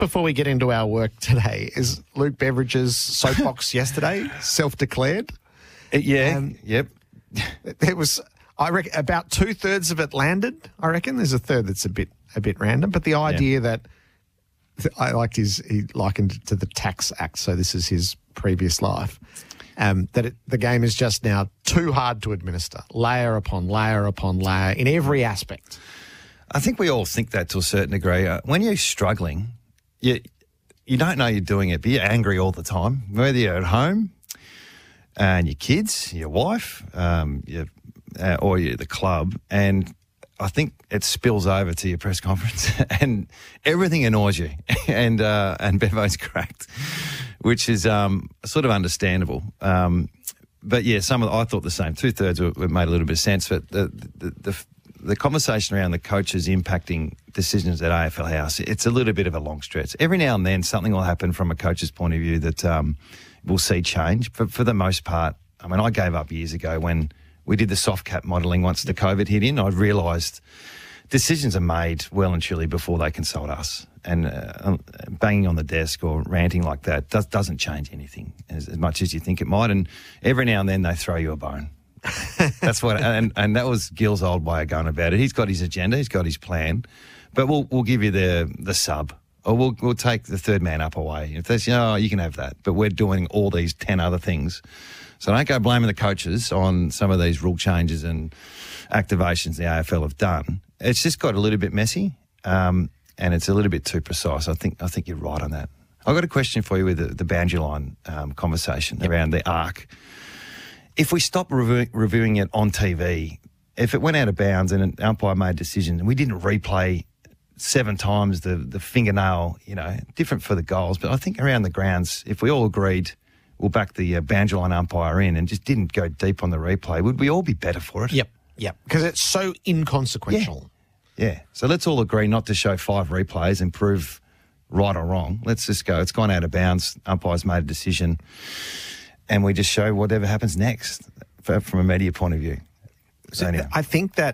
before we get into our work today, is Luke Beveridge's soapbox yesterday self-declared? Yep. It was, I reckon, about 2/3 of it landed. I reckon there's a third that's a bit random, but the idea that I liked he likened it to the Tax Act. So this is his previous life. The game is just now too hard to administer, layer upon layer upon layer in every aspect. I think we all think that to a certain degree. When you're struggling, you don't know you're doing it, but you're angry all the time, whether you're at home and your kids, your wife, or you're at the club. And I think it spills over to your press conference and everything annoys you. And Bevo's cracked, which is sort of understandable. But yeah, I thought the same. 2/3 made a little bit of sense, but the conversation around the coaches impacting decisions at AFL House, it's a little bit of a long stretch. Every now and then something will happen from a coach's point of view that we'll see change. But for the most part, I mean, I gave up years ago when we did the soft cap modelling once the COVID hit in. I realised decisions are made well and truly before they consult us. And banging on the desk or ranting like that doesn't change anything as much as you think it might. And every now and then they throw you a bone. That's what, and that was Gill's old way of going about it. He's got his agenda, he's got his plan, but we'll give you the sub, or we'll take the third man up away. If there's, you can have that, but we're doing all these 10 other things. So don't go blaming the coaches on some of these rule changes and activations the AFL have done. It's just got a little bit messy, and it's a little bit too precise. I think you're right on that. I've got a question for you with the boundary line conversation around the arc. If we stop reviewing it on TV, if it went out of bounds and an umpire made a decision and we didn't replay 7 times the fingernail, different for the goals, but I think around the grounds, if we all agreed we'll back the boundary line umpire in and just didn't go deep on the replay, would we all be better for it? Yep, because it's so inconsequential. Yeah, so let's all agree not to show 5 replays and prove right or wrong. Let's just go, it's gone out of bounds, umpire's made a decision, and we just show whatever happens next from a media point of view. So anyway. I think that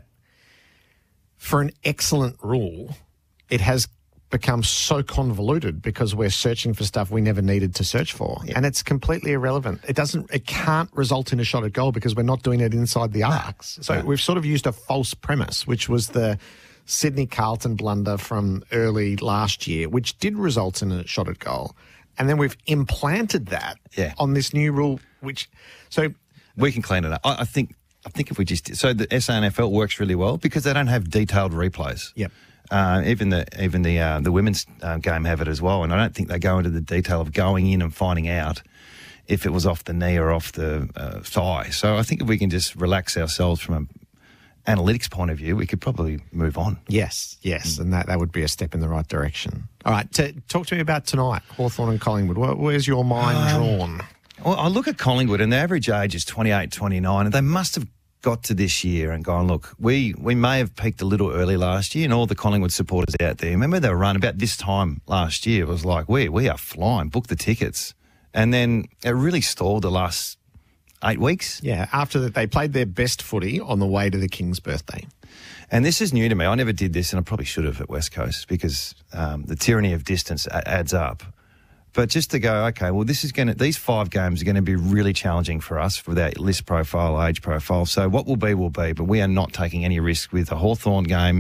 for an excellent rule, it has become so convoluted because we're searching for stuff we never needed to search for, and it's completely irrelevant. It can't result in a shot at goal because we're not doing it inside the arcs. So we've sort of used a false premise, which was the Sydney Carlton blunder from early last year, which did result in a shot at goal. And then we've implanted that on this new rule, so we can clean it up. I think if we just so the SANFL works really well because they don't have detailed replays. Yep. Even the women's game have it as well, and I don't think they go into the detail of going in and finding out if it was off the knee or off the thigh. So I think if we can just relax ourselves from an analytics point of view, we could probably move on. Yes, and that would be a step in the right direction. All right, talk to me about tonight, Hawthorn and Collingwood. Where's your mind drawn? Well, I look at Collingwood, and the average age is 28, 29, and they must have got to this year and gone, look, we may have peaked a little early last year, and all the Collingwood supporters out there, remember they were run about this time last year, it was like, we are flying, book the tickets. And then it really stalled the last 8 weeks. Yeah, after that they played their best footy on the way to the King's birthday. And this is new to me. I never did this, and I probably should have at West Coast because the tyranny of distance adds up. But just to go, okay, well, these 5 games are going to be really challenging for us with our list profile, age profile. So what will be, but we are not taking any risk with a Hawthorn game.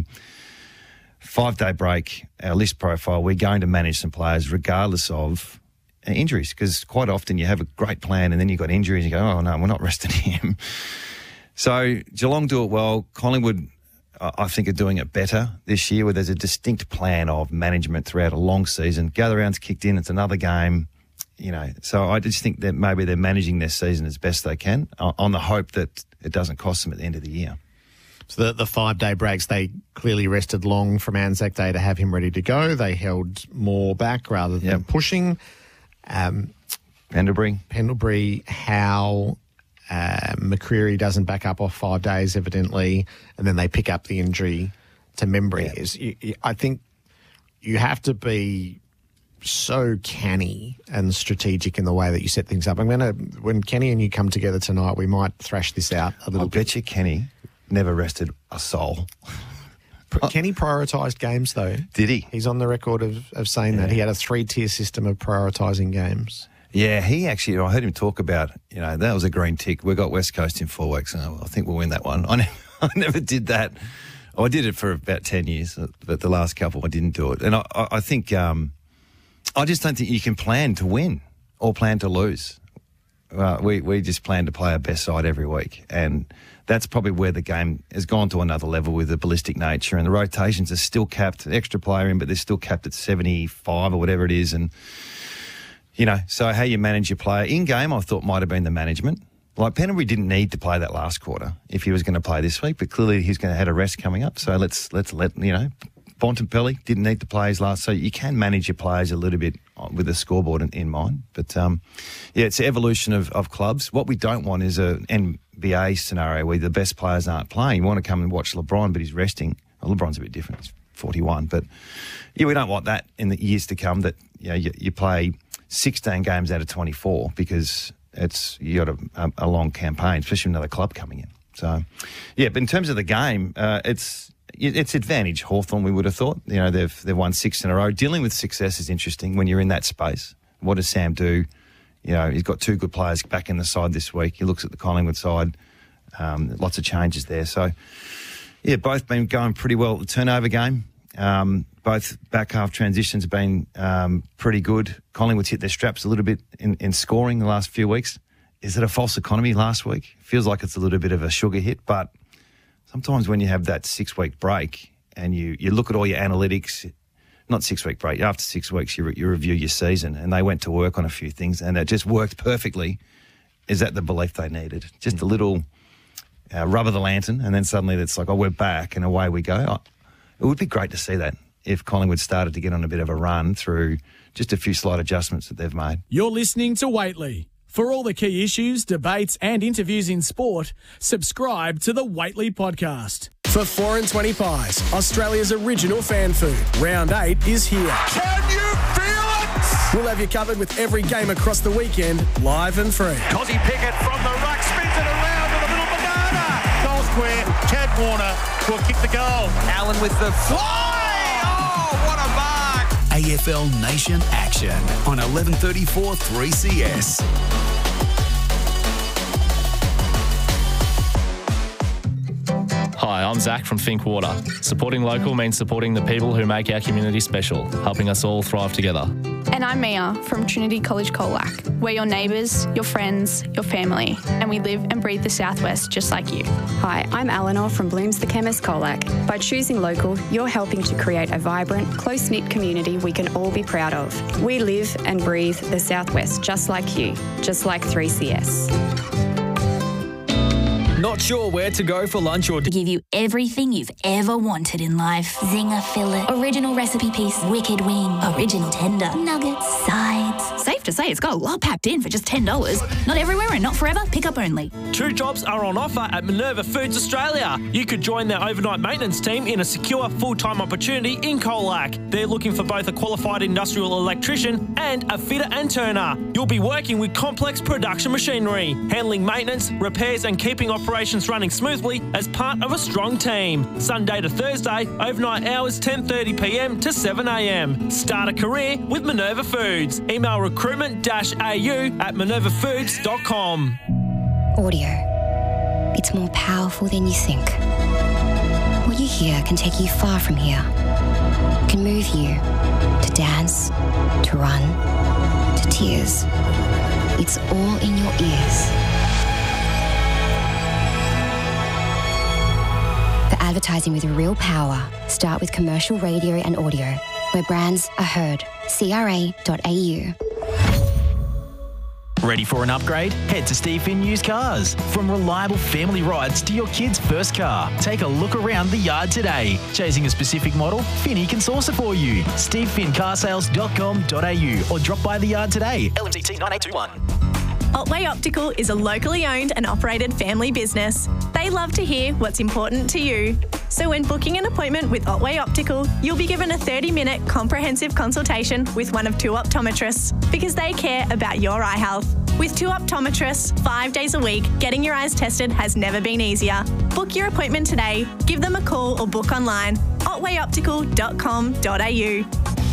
5-day break, our list profile, we're going to manage some players regardless of injuries because quite often you have a great plan and then you've got injuries and you go, oh, no, we're not resting him. So Geelong do it well. Collingwood, I think, are doing it better this year where there's a distinct plan of management throughout a long season. Gather round's kicked in, it's another game, So I just think that maybe they're managing their season as best they can on the hope that it doesn't cost them at the end of the year. So the 5-day breaks, they clearly rested Long from Anzac Day to have him ready to go. They held more back rather than pushing. Pendlebury, Howe, McCreary doesn't back up off 5 days, evidently, and then they pick up the injury to Membry. Yeah. I think you have to be so canny and strategic in the way that you set things up. When Kenny and you come together tonight, we might thrash this out a little bit. I bet you Kenny never rested a soul. Kenny prioritised games, though. Did he? He's on the record of saying that. He had a 3-tier system of prioritising games. Yeah, he actually, I heard him talk about, that was a green tick. We got West Coast in 4 weeks, and I think we'll win that one. I never did that. I did it for about 10 years, but the last couple I didn't do it. And I think, I just don't think you can plan to win or plan to lose. We just plan to play our best side every week. And that's probably where the game has gone to another level with the ballistic nature. And the rotations are still capped, extra player in, but they're still capped at 75 or whatever it is. And, so how you manage your player. In-game, I thought might have been the management. Like, Pendlebury didn't need to play that last quarter if he was going to play this week, but clearly he's going to have a rest coming up. So let's let, Bontempelli didn't need to play his last. So you can manage your players a little bit with the scoreboard in mind. But, it's the evolution of clubs. What we don't want is an NBA scenario where the best players aren't playing. You want to come and watch LeBron, but he's resting. Well, LeBron's a bit different. He's 41. But, we don't want that in the years to come, that you play 16 games out of 24 because you got a long campaign, especially another club coming in. So, but in terms of the game, it's advantage Hawthorn, we would have thought. They've won 6 in a row. Dealing with success is interesting when you're in that space. What does Sam do? He's got 2 good players back in the side this week. He looks at the Collingwood side. Lots of changes there. So, both been going pretty well. The turnover game, both back half transitions have been pretty good. Collingwood's hit their straps a little bit in scoring the last few weeks. Is it a false economy last week? Feels like it's a little bit of a sugar hit, but sometimes when you have that 6-week break and you look at all your analytics, not 6-week break, after 6 weeks you review your season, and they went to work on a few things and it just worked perfectly. Is that the belief they needed? Just a little rub of the lantern, and then suddenly it's like, we're back and away we go. It would be great to see that if Collingwood started to get on a bit of a run through just a few slight adjustments that they've made. You're listening to Waitley. For all the key issues, debates and interviews in sport, subscribe to the Waitley Podcast. For 4 and 20 Pies, Australia's original fan food, Round 8 is here. Can you feel it? We'll have you covered with every game across the weekend, live and free. Cozzy Pickett from the ruck, spins it around with a little banana. Goal square, Chad Warner will kick the goal. Allen with the fly! Oh, what a mark! AFL Nation action on 1134 3CS. Hi, I'm Zach from Think Water. Supporting local means supporting the people who make our community special, helping us all thrive together. And I'm Mia from Trinity College Colac. We're your neighbours, your friends, your family, and we live and breathe the Southwest just like you. Hi, I'm Eleanor from Blooms the Chemist Colac. By choosing local, you're helping to create a vibrant, close-knit community we can all be proud of. We live and breathe the Southwest just like you, just like 3CS. Not sure where to go for lunch or... Give you everything you've ever wanted in life. Zinger fillet, original recipe piece, wicked wing, original tender, nuggets, sides. Safe to say it's got a lot packed in for just $10. Not everywhere and not forever, pick up only. 2 jobs are on offer at Minerva Foods Australia. You could join their overnight maintenance team in a secure full-time opportunity in Colac. They're looking for both a qualified industrial electrician and a fitter and turner. You'll be working with complex production machinery, handling maintenance, repairs and keeping operations running smoothly as part of a strong team. Sunday to Thursday, overnight hours 10:30pm to 7am. Start a career with Minerva Foods. Email recruitment-au@minervafoods.com. Audio. It's more powerful than you think. What you hear can take you far from here. It can move you to dance, to run, to tears. It's all in your ears. For advertising with real power, start with commercial radio and audio, where brands are heard. CRA.au. Ready for an upgrade? Head to Steve Finn Used Cars. From reliable family rides to your kid's first car, take a look around the yard today. Chasing a specific model? Finny can source it for you. SteveFinnCarsales.com.au or drop by the yard today. LMCT 9821. Otway Optical is a locally owned and operated family business. They love to hear what's important to you. So when booking an appointment with Otway Optical, you'll be given a 30-minute comprehensive consultation with one of 2 optometrists because they care about your eye health. With 2 optometrists, 5 days a week, getting your eyes tested has never been easier. Book your appointment today. Give them a call or book online. otwayoptical.com.au.